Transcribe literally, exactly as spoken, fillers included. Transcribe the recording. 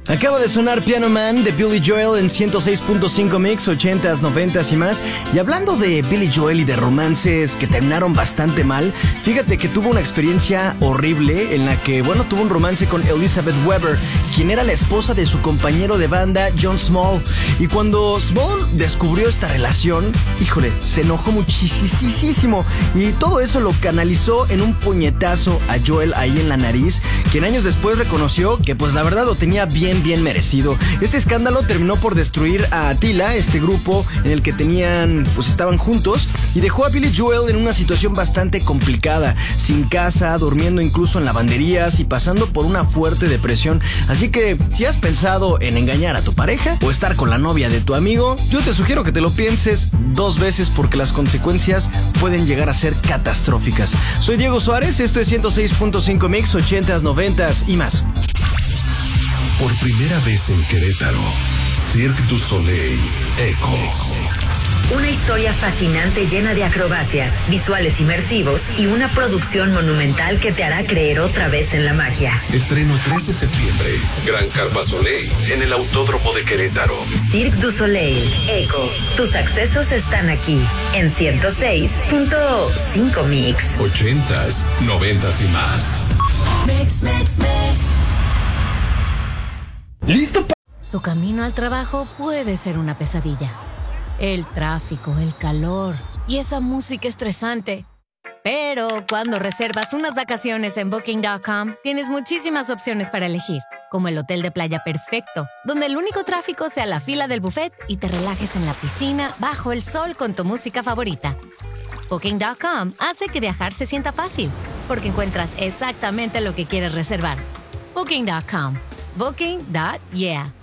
Acaba de sonar Piano Man de Billy Joel en ciento seis punto cinco Mix, ochentas, noventas y más. Y hablando de Billy Joel y de romances que terminaron bastante mal, fíjate que tuvo una experiencia horrible en la que, bueno, tuvo un romance con Elizabeth Weber, quien era la esposa de su compañero de banda John Small. Y cuando Small descubrió esta relación, híjole, se enojó muchísimo. Y todo eso lo canalizó en un puñetazo a Joel ahí en la nariz, quien años después reconoció que pues la verdad lo tenía bien bien merecido. Este escándalo terminó por destruir a Attila, este grupo en el que tenían, pues estaban juntos, y dejó a Billy Joel en una situación bastante complicada, sin casa, durmiendo incluso en lavanderías y pasando por una fuerte depresión. Así que si has pensado en engañar a tu pareja o estar con la novia de tu amigo, yo te sugiero que te lo pienses dos veces porque las consecuencias pueden llegar a ser catastróficas. Soy Diego Suárez, esto es ciento seis punto cinco Mix, ochentas, noventas y más. Por primera vez en Querétaro, Cirque du Soleil Echo. Una historia fascinante llena de acrobacias, visuales inmersivos y una producción monumental que te hará creer otra vez en la magia. Estreno tres de septiembre, Gran Carpa Soleil, en el Autódromo de Querétaro. Cirque du Soleil Echo. Tus accesos están aquí, en ciento seis punto cinco Mix. Ochentas, noventas y más. Mix, mix, mix. ¿Listo? Pa- Tu camino al trabajo puede ser una pesadilla. El tráfico, el calor y esa música estresante. Pero cuando reservas unas vacaciones en Booking punto com, tienes muchísimas opciones para elegir, como el hotel de playa perfecto, donde el único tráfico sea la fila del buffet y te relajes en la piscina bajo el sol con tu música favorita. Booking punto com hace que viajar se sienta fácil, porque encuentras exactamente lo que quieres reservar. Booking punto com. Booking. Yeah.